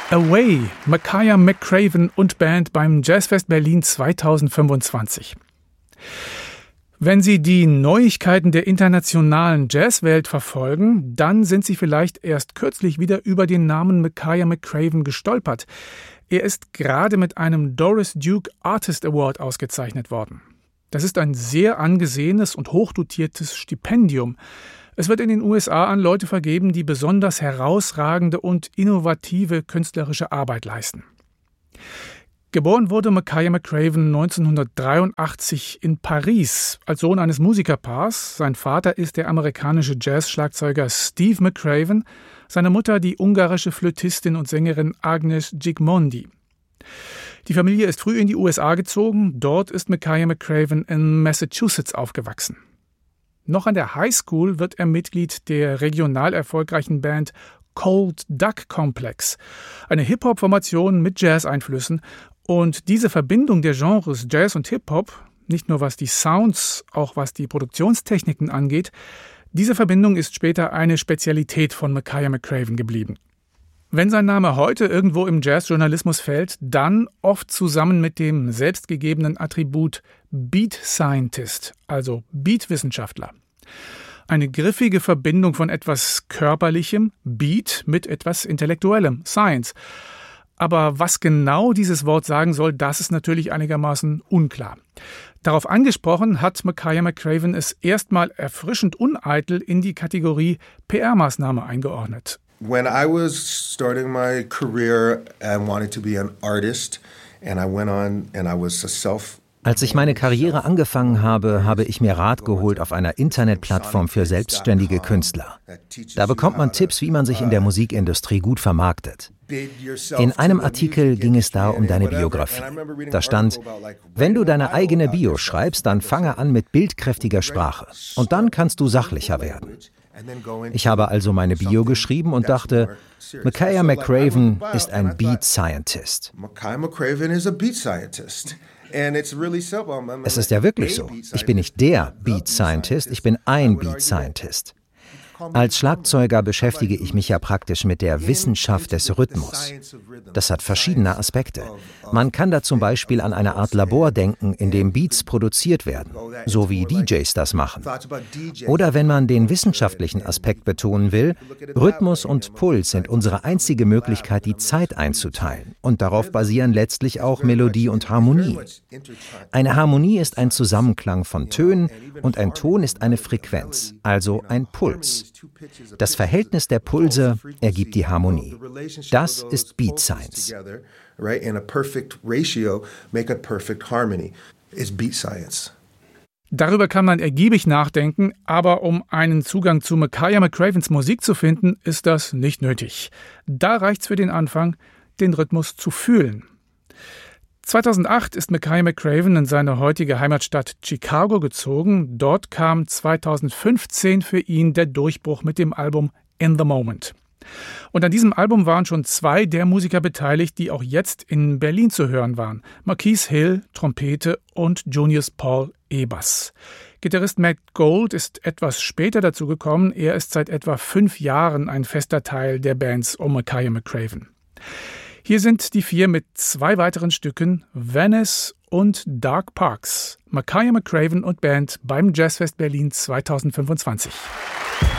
Away, Makaya McCraven und Band beim Jazzfest Berlin 2025. Wenn Sie die Neuigkeiten der internationalen Jazzwelt verfolgen, dann sind Sie vielleicht erst kürzlich wieder über den Namen Makaya McCraven gestolpert. Er ist gerade mit einem Doris Duke Artist Award ausgezeichnet worden. Das ist ein sehr angesehenes und hochdotiertes Stipendium. Es wird in den USA an Leute vergeben, die besonders herausragende und innovative künstlerische Arbeit leisten. Geboren wurde Makaya McCraven 1983 in Paris als Sohn eines Musikerpaars. Sein Vater ist der amerikanische Jazz-Schlagzeuger Steve McCraven, seine Mutter die ungarische Flötistin und Sängerin Agnes Gigmondi. Die Familie ist früh in die USA gezogen. Dort ist Makaya McCraven in Massachusetts aufgewachsen. Noch an der Highschool wird er Mitglied der regional erfolgreichen Band Cold Duck Complex, eine Hip-Hop-Formation mit Jazz-Einflüssen. Und diese Verbindung der Genres Jazz und Hip-Hop, nicht nur was die Sounds, auch was die Produktionstechniken angeht, diese Verbindung ist später eine Spezialität von Makaya McCraven geblieben. Wenn sein Name heute irgendwo im Jazzjournalismus fällt, dann oft zusammen mit dem selbstgegebenen Attribut Beat Scientist, also Beatwissenschaftler. Eine griffige Verbindung von etwas Körperlichem, Beat, mit etwas Intellektuellem, Science. Aber was genau dieses Wort sagen soll, das ist natürlich einigermaßen unklar. Darauf angesprochen hat Makaya McCraven es erstmal erfrischend uneitel in die Kategorie PR-Maßnahme eingeordnet. When I was starting my career and wanted to be an artist, and I went on and I was a Als ich meine Karriere angefangen habe, habe ich mir Rat geholt auf einer Internetplattform für selbstständige Künstler. Da bekommt man Tipps, wie man sich in der Musikindustrie gut vermarktet. In einem Artikel ging es da um deine Biografie. Da stand, wenn du deine eigene Bio schreibst, dann fange an mit bildkräftiger Sprache. Und dann kannst du sachlicher werden. Ich habe also meine Bio geschrieben und dachte, Makaya McCraven ist ein Beat Scientist. Es ist ja wirklich so. Ich bin nicht der Beat Scientist, ich bin ein Beat Scientist. Als Schlagzeuger beschäftige ich mich ja praktisch mit der Wissenschaft des Rhythmus. Das hat verschiedene Aspekte. Man kann da zum Beispiel an eine Art Labor denken, in dem Beats produziert werden, so wie DJs das machen. Oder wenn man den wissenschaftlichen Aspekt betonen will, Rhythmus und Puls sind unsere einzige Möglichkeit, die Zeit einzuteilen. Und darauf basieren letztlich auch Melodie und Harmonie. Eine Harmonie ist ein Zusammenklang von Tönen und ein Ton ist eine Frequenz, also ein Puls. Das Verhältnis der Pulse ergibt die Harmonie. Das ist Beat Science. Darüber kann man ergiebig nachdenken, aber um einen Zugang zu Makaya McCravens Musik zu finden, ist das nicht nötig. Da reicht's für den Anfang, den Rhythmus zu fühlen. 2008 ist Makaya McCraven in seine heutige Heimatstadt Chicago gezogen. Dort kam 2015 für ihn der Durchbruch mit dem Album In the Moment. Und an diesem Album waren schon 2 der Musiker beteiligt, die auch jetzt in Berlin zu hören waren. Marquise Hill, Trompete und Junius Paul E-Bass. Gitarrist Matt Gold ist etwas später dazu gekommen. Er ist seit etwa 5 Jahren ein fester Teil der Bands um Makaya McCraven. Hier sind die 4 mit 2 weiteren Stücken, Venice und Dark Parks. Makaya McCraven und Band beim Jazzfest Berlin 2025.